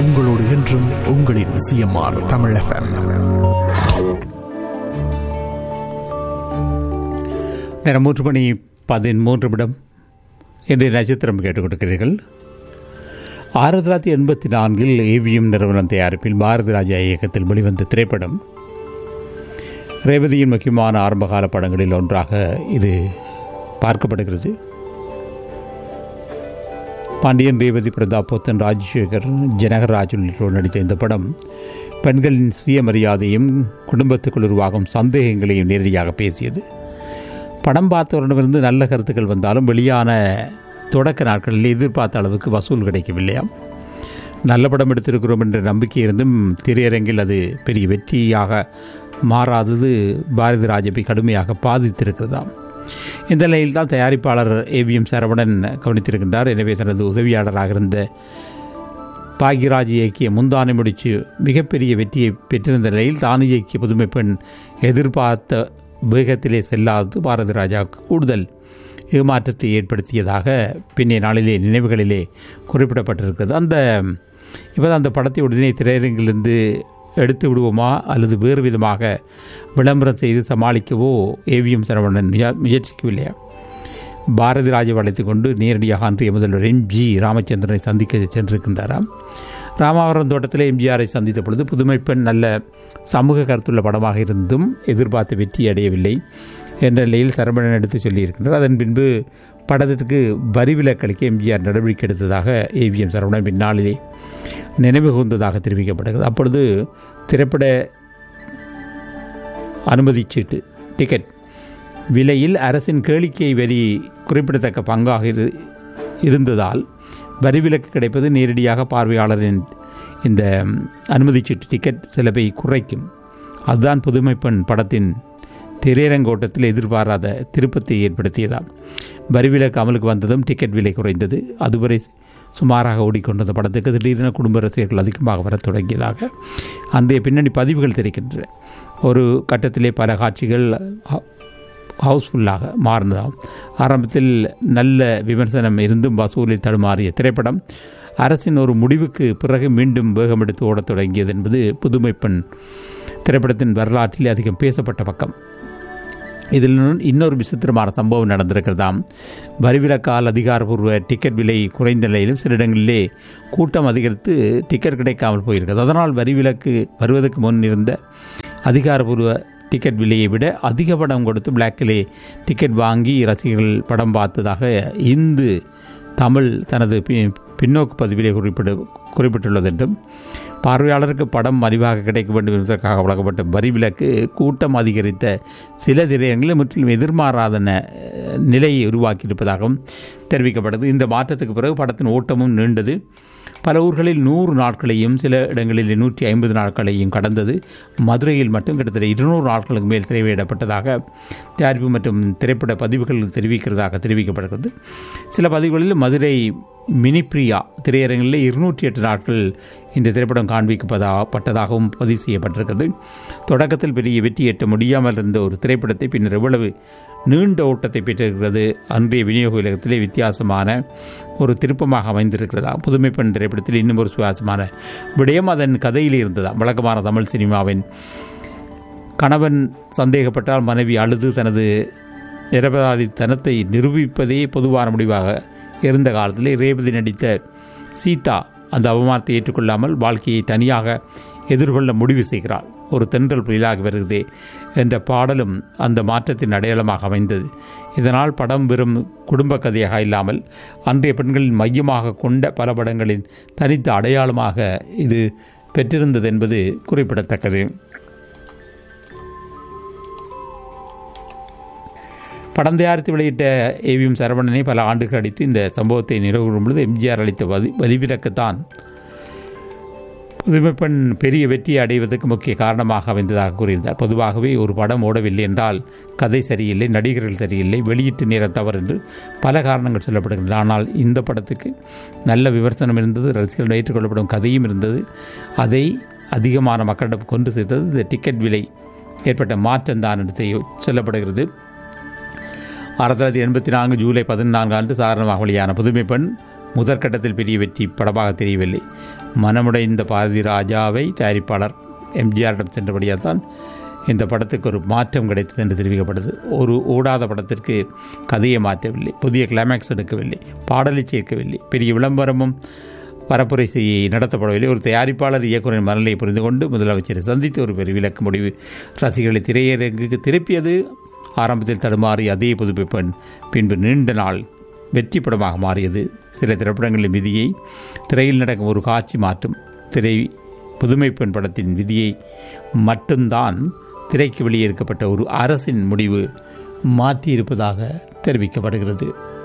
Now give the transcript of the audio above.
உங்களோடு என்றும் உங்களின் CMR தமிழ் FM. நேரம் 3:13 இன்றைய நட்சத்திரம் கேட்டுக்கொண்டிருக்கிறீர்கள். 1984 AVM நிறுவனம் தயாரிப்பில் பாரதி ராஜா இயக்கத்தில் வெளிவந்த திரைப்படம் ரேவதியின் முக்கியமான ஆரம்பகால படங்களில் ஒன்றாக இது பார்க்கப்படுகிறது. பாண்டியன், ரேவதி, பிரதாப் போத்தன், ராஜசேகர், ஜனகராஜ் உள்ளிட்டோர் நடித்த இந்த படம் பெண்களின் சுயமரியாதையும் குடும்பத்துக்குள் உருவாகும் சந்தேகங்களையும் நேரடியாக பேசியது. படம் பார்த்தவரிடமிருந்து நல்ல கருத்துக்கள் வந்தாலும் வெளியான தொடக்க நாட்களில் எதிர்பார்த்த அளவுக்கு வசூல் கிடைக்கவில்லையாம். நல்ல படம் எடுத்திருக்கிறோம் என்ற நம்பிக்கை இருந்தும் திரையரங்கில் அது பெரிய வெற்றியாக மாறாதது பாரதி ராஜாவை கடுமையாக பாதித்திருக்கிறதாம். இந்த நிலையில் தான் தயாரிப்பாளர் AVM சரவணன் கவனித்திருக்கின்றார். எனவே தனது உதவியாளராக இருந்த பாக்யராஜ் இயக்கிய முந்தானை முடிச்சு மிகப்பெரிய வெற்றியை பெற்றிருந்த நிலையில் தான் இயக்கிய புதுமை பெண் எதிர்பார்த்த வேகத்திலே செல்லாதது பாரதி ராஜாவுக்கு கூடுதல் ஏமாற்றத்தை ஏற்படுத்தியதாக பின்னைய நாளிலே நினைவுகளிலே குறிப்பிடப்பட்டிருக்கிறது. இப்போ அந்த படத்தை உடனே திரையரங்கிலிருந்து எடுத்து விடுவோமா அல்லது வேறு விதமாக விளம்பரம் செய்து சமாளிக்கவோ AVM சரவணன் முயற்சிக்கவில்லையா? பாரதி ராஜாவை அழைத்து கொண்டு நேரடியாக அன்றைய முதல்வர் MG ராமச்சந்திரனை சந்திக்க சென்றிருக்கின்றாராம். ராமாவரம் தோட்டத்தில் MGRஐ சந்தித்த பொழுது புதுமை பெண் நல்ல சமூக கருத்துள்ள படமாக இருந்தும் எதிர்பார்த்த வெற்றி அடையவில்லை என்ற நிலையில் சரவணன் எடுத்து சொல்லியிருக்கின்றார். அதன் பின்பு படத்திற்கு வரி விலக்களிக்க MGR நடவடிக்கை எடுத்ததாக AVM சரவணன் பின்னாளிலே நினைவு கூர்ந்ததாக தெரிவிக்கப்படுகிறது. அப்பொழுது திரைப்பட அனுமதி சீட்டு டிக்கெட் விலையில் அரசின் கேளிக்கை வரி குறிப்பிடத்தக்க பங்காக இருந்ததால் வரி விலக்கு கிடைப்பது நேரடியாக பார்வையாளரின் இந்த அனுமதி சீட்டு டிக்கெட் செலவை குறைக்கும். அதுதான் புதுமை பெண் படத்தின் திரையரங்கோட்டத்தில் எதிர்பாராத திருப்பத்தை ஏற்படுத்தியதால் வரி விலக்கு அமலுக்கு வந்ததும் டிக்கெட் விலை குறைந்தது. அதுவரை சுமாராக ஓடிக்கொண்டிருந்த படத்துக்கு திடீரென குடும்ப ரசிகர்கள் அதிகமாக வரத் தொடங்கியதாக அந்த பின்னணி பதிவுகள் தெரிவிக்கின்றன. ஒரு கட்டத்திலே பல காட்சிகள் ஹவுஸ்ஃபுல்லாக மாறினதாம். ஆரம்பத்தில் நல்ல விமர்சனம் இருந்தும் வசூலில் தடுமாறிய திரைப்படம் அரசின் ஒரு முடிவுக்கு பிறகு மீண்டும் வேகம் எடுத்து ஓடத் தொடங்கியது என்பது புதுமை பெண் திரைப்படத்தின் வரலாற்றில் அதிகம் பேசப்பட்ட பக்கம். இதில் இன்னொரு விசித்திரமான சம்பவம் நடந்திருக்கிறதாம். வரிவிலக்கால் அதிகாரப்பூர்வ டிக்கெட் விலை குறைந்த நிலையிலும் சில இடங்களிலே கூட்டம் அதிகரித்து டிக்கெட் கிடைக்காமல் போயிருக்கிறது. அதனால் வரிவிலக்கு வருவதற்கு முன் இருந்த அதிகாரப்பூர்வ டிக்கெட் விலையை விட அதிக படம் கொடுத்து பிளாக்கிலே டிக்கெட் வாங்கி ரசிகர்கள் படம் பார்த்ததாக இந்து தமிழ் தனது பின்னோக்கு பதிவிலே குறிப்பிட்டுள்ளது என்றும் பார்வையாளருக்கு படம் மலிவாக கிடைக்க வேண்டும் என்பதற்காக வழங்கப்பட்ட வரி விலக்கு கூட்டம் அதிகரித்த சில திரையரங்களில் முற்றிலும் எதிர்மாறாத நிலையை உருவாக்கியிருப்பதாகவும் தெரிவிக்கப்பட்டது. இந்த மாற்றத்துக்கு பிறகு படத்தின் ஓட்டமும் நீண்டது. பல ஊர்களில் 100 நாட்களையும் சில இடங்களில் 150 நாட்களையும் கடந்தது. மதுரையில் மட்டும் கிட்டத்தட்ட 200 நாட்களுக்கு மேல் திரையிடப்பட்டதாக தயாரிப்பு மற்றும் திரைப்பட பதிவுகள் தெரிவிக்கப்படுகிறது. சில பதிவுகளில் மதுரை மினிப்ரியா திரையரங்கில் 208 நாட்கள் இந்த திரைப்படம் காண்பிக்கப்பட்டதாகவும் பதிவு செய்யப்பட்டிருக்கிறது. தொடக்கத்தில் பெரிய வெற்றி எட்ட முடியாமல் இருந்த ஒரு திரைப்படத்தை பின்னர் எவ்வளவு நீண்ட ஓட்டத்தை பெற்றிருக்கிறது. அன்றைய விநியோக உலகத்திலே வித்தியாசமான ஒரு திருப்பமாக அமைந்திருக்கிறதா. புதுமை பெண் திரைப்படத்தில் இன்னும் ஒரு சுவாரஸ்யமான விடயம் அதன் கதையில் இருந்ததா. வழக்கமான தமிழ் சினிமாவின் கணவன் சந்தேகப்பட்டால் மனைவி அழுது தனது நிரபராதித்தனத்தை நிரூபிப்பதே பொதுவான முடிவாக இருந்த காலத்தில் ரேவதி நடித்த சீதா அந்த அவமானத்தை ஏற்றுக்கொள்ளாமல் வாழ்க்கையை தனியாக எதிர்கொள்ள முடிவு செய்கிறாள். ஒரு தென்றல் புயலாகி வருகிறதே என்ற பாடலும் அந்த மாற்றத்தின் அடையாளமாக அமைந்தது. இதனால் படம் வெறும் குடும்ப கதையாக இல்லாமல் அன்றைய பெண்களின் மையமாக கொண்ட பல படங்களின் தனித்த அடையாளமாக இது பெற்றிருந்தது என்பது குறிப்பிடத்தக்கது. படம் தயாரித்து வெளியிட்ட AVM சரவணனை பல ஆண்டுகள் அடித்து இந்த சம்பவத்தை நிறைவேறும் பொழுது MGR அளித்த வரிவிலக்குத்தான் புதுமை பெண் பெரிய வெற்றியை அடைவதற்கு முக்கிய காரணமாக அமைந்ததாக கூறியிருந்தார். பொதுவாகவே ஒரு படம் ஓடவில்லை என்றால் கதை சரியில்லை, நடிகர்கள் சரியில்லை, வெளியீட்டு நேரம் தவறு என்று பல காரணங்கள் சொல்லப்படுகின்றன. ஆனால் இந்த படத்துக்கு நல்ல விமர்சனம் இருந்தது, ரசிகர்கள் ஏற்றுக்கொள்ளப்படும் கதையும் இருந்தது. அதை அதிகமான மக்களிடம் கொண்டு சேர்த்தது இந்த டிக்கெட் விலை ஏற்பட்ட மாற்றம் தான் என்று சொல்லப்படுகிறது. 1984 ஜூலை 14 சாதாரணமாக வெளியான புதுமை பெண் முதற்கட்டத்தில் பெரிய வெற்றி படமாக தெரியவில்லை. மனமுடைந்த பாரதி ராஜாவை தயாரிப்பாளர் எம்ஜிஆரிடம் சென்றபடியால் தான் இந்த படத்துக்கு ஒரு மாற்றம் கிடைத்தது என்று தெரிவிக்கப்பட்டது. ஒரு ஓடாத படத்திற்கு கதையை மாற்றவில்லை, புதிய கிளைமேக்ஸ் எடுக்கவில்லை, பாடலை சேர்க்கவில்லை, பெரிய விளம்பரமும் பரப்புரை நடத்தப்படவில்லை. ஒரு தயாரிப்பாளர் இயக்குநரின் மனநிலையை புரிந்து கொண்டு முதலமைச்சரை சந்தித்து ஒரு பெரிய விளக்க முடிவு ரசிகர்களை திரையரங்குக்கு திருப்பியது. ஆரம்பத்தில் தடுமாறி அதே புதுப்பிப்பெண் பின்பு நீண்ட நாள் வெற்றி படமாக மாறியது. சில திரைப்படங்களின் விதியை திரையில் நடக்கும் ஒரு காட்சி மாற்றும். புதுமை பெண் படத்தின் விதியை மட்டும்தான் திரைக்கு வெளியே இருக்கப்பட்ட ஒரு அரசின் முடிவு மாற்றியிருப்பதாக தெரிவிக்கப்படுகிறது.